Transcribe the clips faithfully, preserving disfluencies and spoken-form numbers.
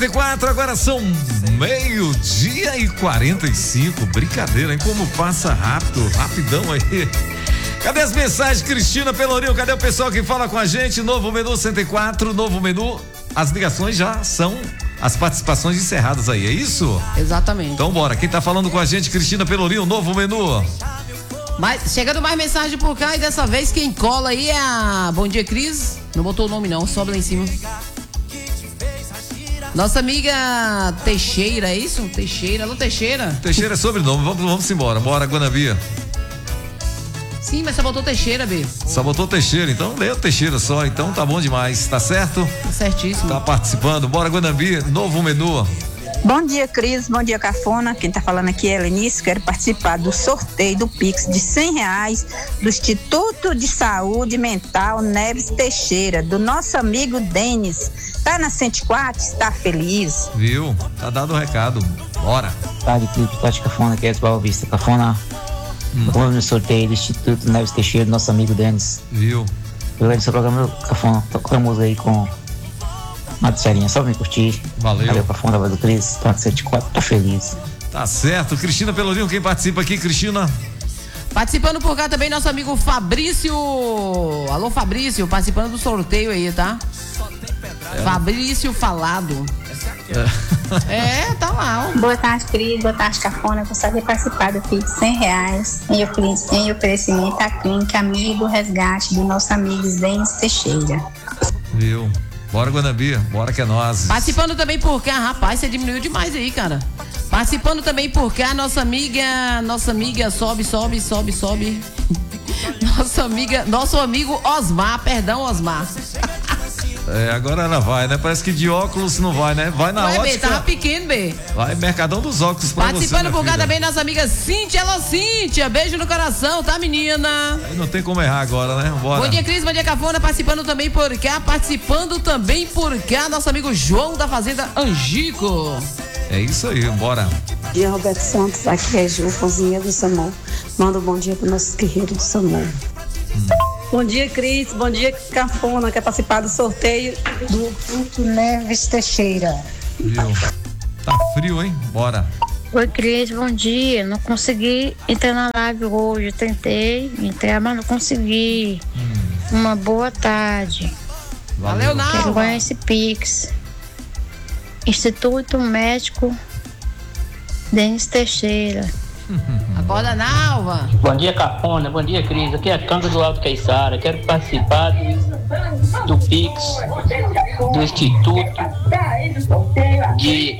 quatro, agora são meio-dia e quarenta e cinco. Brincadeira, hein? Como passa rápido, rapidão aí. Cadê as mensagens, Cristina Pelourinho? Cadê o pessoal que fala com a gente? Novo menu cento e quatro, novo menu. As ligações já são as participações encerradas aí, é isso? Exatamente. Então bora, quem tá falando com a gente, Cristina Pelourinho, novo menu. Mas, chegando mais mensagem por cá e dessa vez quem cola aí é a Bom Dia Cris. Não botou o nome não, sobe lá em cima. Nossa amiga Teixeira, é isso? Teixeira, alô Teixeira. Teixeira é sobrenome, vamos, vamos embora, bora Guanabia. Sim, mas só botou Teixeira, B. Só botou Teixeira, então leu Teixeira só, então tá bom demais, tá certo? Tá certíssimo. Tá participando, bora Guanabia, novo menu. Bom dia, Cris, bom dia, Cafona. Quem tá falando aqui é Helenice. Quero participar do sorteio do Pix de cem reais do Instituto de Saúde Mental Neves Teixeira, do nosso amigo Denis. Tá na cento e quatro, está feliz. Viu? Tá dado o recado. Bora. Tarde, Cris, Tati Cafona, que é Boa Vista. Cafona, hum. vamos no sorteio do Instituto Neves Teixeira, do nosso amigo Denis. Viu? Eu lembro do seu programa, Cafona, toca a música aí com Marcelinha, só me curtir. Valeu. Valeu pra funda do Cris, tá cento e quatro, tá feliz. Tá certo. Cristina Pelourinho, quem participa aqui, Cristina? Participando por cá também nosso amigo Fabrício. Alô, Fabrício, participando do sorteio aí, tá? É. Fabrício Falado. É. é, tá lá. Ó. Boa tarde, Cris. Boa tarde, Cafona. Gostaria de participar do Pix cem reais em, em oferecimento à clínica Amigo Resgate do nosso amigo Denis Teixeira. Viu? Bora, Guanabia, bora que é nós. Participando também por cá, rapaz, você diminuiu demais aí, cara. Participando também por cá, nossa amiga, nossa amiga, sobe, sobe, sobe, sobe. Nossa amiga, nosso amigo Osmar, perdão, Osmar. É, agora ela vai, né? Parece que de óculos não vai, né? Vai na vai, ótica. B, tava pequeno, B. Vai, Mercadão dos Óculos pra Participando você, por cá filha. também nossa amiga Cíntia. Alô, Cíntia, beijo no coração, tá, menina? Aí não tem como errar agora, né? Bora. Bom dia, Cris, bom dia, Cafona, participando também por cá, participando também por cá, nosso amigo João da Fazenda Angico. É isso aí, bora. Bom dia, Roberto Santos, aqui é Ju, cozinha do Samão. Manda um bom dia para nossos guerreiros do Samão. Hum. Bom dia, Cris. Bom dia, Cafona. Quer participar do sorteio do Instituto Neves Teixeira. Viu? Tá frio, hein? Bora. Oi, Cris. Bom dia. Não consegui entrar na live hoje. Eu tentei entrar, mas não consegui. Hum. Uma boa tarde. Valeu, Nalva. Quero ganhar esse Pix. Instituto Médico Denis Teixeira. Acorda, Nalva. Bom dia, Cafona. Bom dia, Cris. Aqui é a Câmara do Alto Queiçara. Quero participar do, do Pix do Instituto de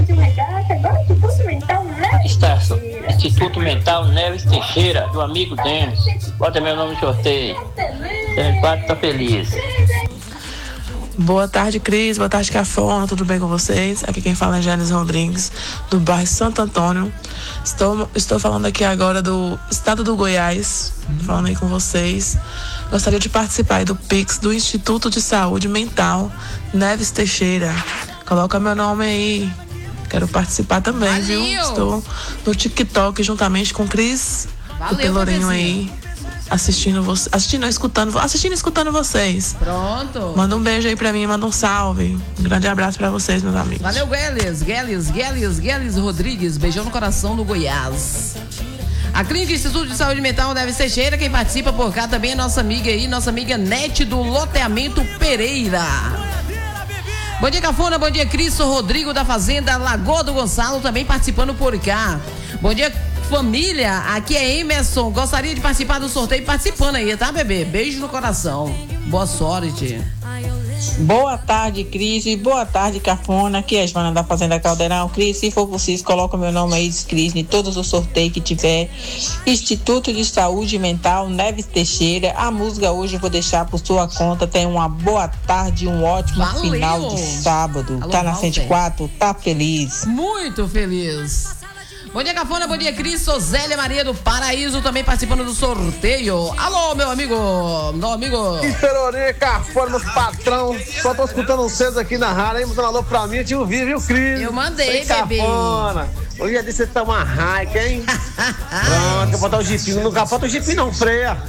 Estação, Instituto Mental Neves Teixeira, do amigo Denis. Bota meu nome no sorteio. cento e quatro tá feliz. Boa tarde, Cris. Boa tarde, Cafona. Tudo bem com vocês? Aqui quem fala é Janice Rodrigues, do bairro Santo Antônio. Estou, estou falando aqui agora do estado do Goiás, hum. falando aí com vocês. Gostaria de participar aí do Pix do Instituto de Saúde Mental Neves Teixeira. Coloca meu nome aí. Quero participar também, Valeu. viu? Estou no TikTok juntamente com Cris, do Pelourinho aí. Assistindo você, assistindo, escutando, assistindo e escutando vocês. Pronto. Manda um beijo aí pra mim, manda um salve. Um grande abraço pra vocês, meus amigos. Valeu, Gueles, Gueles, Gueles, Gueles Rodrigues. Beijão no coração do Goiás. A Clínica Instituto de Saúde Mental Neves Teixeira, quem participa por cá também é nossa amiga aí, nossa amiga Nete do Loteamento Pereira. Bom dia, Cafona, bom dia, Cristo Rodrigo da Fazenda Lagoa do Gonçalo, também participando por cá. Bom dia, família, aqui é Emerson, gostaria de participar do sorteio, participando aí, tá, bebê? Beijo no coração, boa sorte. Boa tarde, Cris, e boa tarde, Cafona, aqui é a Joana da Fazenda Caldeirão. Cris, se for vocês, coloca meu nome aí, Cris, em todos os sorteios que tiver. Instituto de Saúde Mental Neves Teixeira, a música hoje eu vou deixar por sua conta. Tenha uma boa tarde, um ótimo Valeu. final de sábado. Alô, tá na cento e quatro, tá feliz? Muito feliz. Bom dia, Cafona, bom dia, Cris, Zélia Maria do Paraíso, também participando do sorteio. Alô, meu amigo, meu amigo. Pelourinho, Cafona, meu patrão, só tô escutando vocês aqui na rádio, aí, mandando alô pra mim, eu te ouvi, viu, Cris? Eu mandei, bebê. Cafona, hoje é dia você tá uma raica, hein? Pronto, eu botar o jipinho, não capota o jipinho não, freia.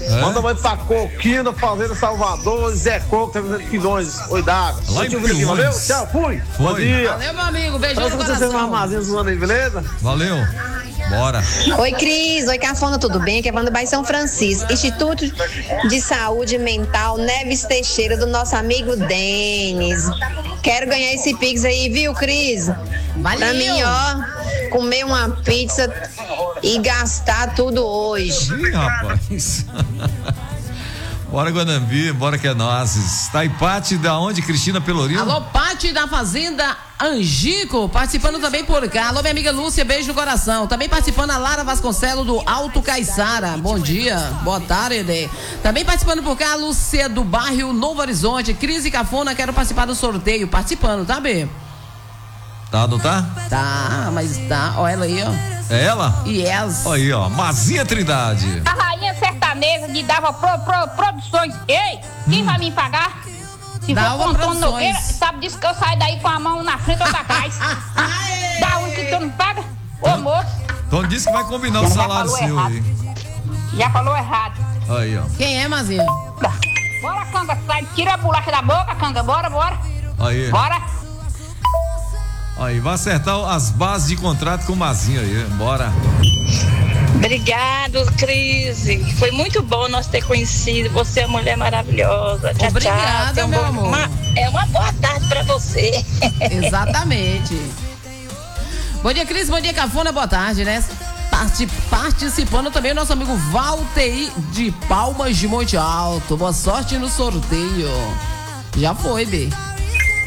É? Manda mais pra Coquina, Fazenda Salvador, Zé Coco, Pilões, Oi d'Água. Lá em Pilões. Valeu, tchau, fui. Foi. Bom dia. Valeu, meu amigo, beijão no coração. Vocês um armazinho zoando aí, beleza? Valeu. Bora. Oi, Cris. Oi, Cafona, tudo bem? Aqui é Wanda Bairro São Francisco. Instituto de Saúde Mental Neves Teixeira, do nosso amigo Denis. Quero ganhar esse Pix aí, viu, Cris? Valeu. Pra mim, ó, comer uma pizza e gastar tudo hoje. Ih, rapaz. Bora, Guanambi, bora que é nós. Tá aí, Pati, da onde? Cristina Pelourinho? Alô, Pati da Fazenda Angico, participando também por cá. Alô, minha amiga Lúcia, beijo no coração. Também participando a Lara Vasconcelos do Alto Caiçara. Bom dia, boa tarde. Também participando por cá a Lúcia do bairro Novo Horizonte. Cris e Cafona, quero participar do sorteio. Participando, tá, B? Tá, não tá? Tá, mas tá. Ó, ela aí, ó. É ela? Yes. Olha aí, ó, Mazinha Trindade. A rainha sertaneja que dava pro, pro, produções. Ei, quem hum. vai me pagar? Se Dá for com Antônio Nogueira, sabe disso que eu saio daí com a mão na frente ou outra atrás. Dá um que tu não paga? Ô, moço. Então disse que vai combinar o salário seu errado. aí. Já falou errado. Aí, ó. Quem é, Mazinha? Bora, Canga, sai, tira a bolacha da boca, Canga, bora, bora. Aí. Bora. Aí, vai acertar as bases de contrato com o Mazinha aí, bora. Obrigado, Cris. Foi muito bom nós ter conhecido. Você é uma mulher maravilhosa. Tchau, Obrigada, tchau. meu um amor. Uma, é uma boa tarde pra você. Exatamente. Bom dia, Cris. Bom dia, Cafona. Boa tarde, né? Parti- participando também o nosso amigo Valteir de Palmas de Monte Alto. Boa sorte no sorteio. Já foi, B.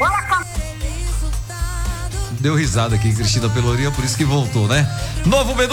Deu risada aqui, Cristina Pelourinho, por isso que voltou, né? Novo menu